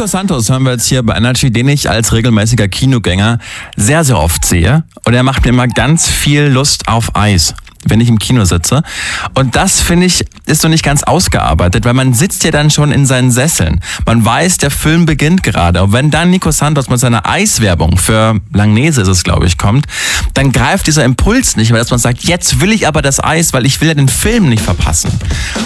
Santos hören wir jetzt hier bei Energy, den ich als regelmäßiger Kinogänger sehr, sehr oft sehe. Und er macht mir immer ganz viel Lust auf Eis, wenn ich im Kino sitze. Und das, finde ich, ist so nicht ganz ausgearbeitet, weil man sitzt ja dann schon in seinen Sesseln. Man weiß, der Film beginnt gerade. Und wenn dann Nico Santos mit seiner Eiswerbung für Langnese ist es, glaube ich, kommt, dann greift dieser Impuls nicht mehr, dass man sagt, jetzt will ich aber das Eis, weil ich will ja den Film nicht verpassen.